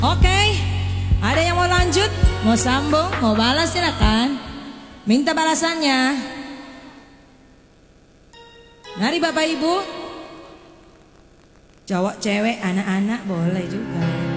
Oke, ada yang mau lanjut, mau sambung, mau balas silakan. Minta balasannya. Mari Bapak Ibu. Cowok, cewek, anak-anak boleh juga.